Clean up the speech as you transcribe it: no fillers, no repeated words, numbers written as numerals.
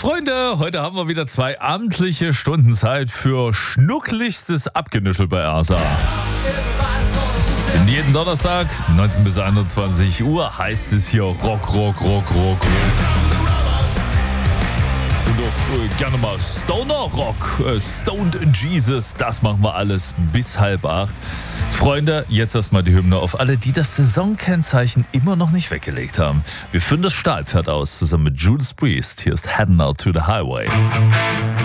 Freunde, heute haben wir wieder 2 amtliche Stunden Zeit für schnucklichstes Abgenüschel bei ASA. Denn jeden Donnerstag, 19 bis 21 Uhr, heißt es hier Rock. Und auch gerne mal Stoner Rock, Stoned Jesus, das machen wir alles bis 7:30. Freunde, jetzt erstmal die Hymne auf alle, die das Saisonkennzeichen immer noch nicht weggelegt haben. Wir führen das Stahlpferd aus, zusammen mit Judas Priest. Hier ist Heading Out to the Highway.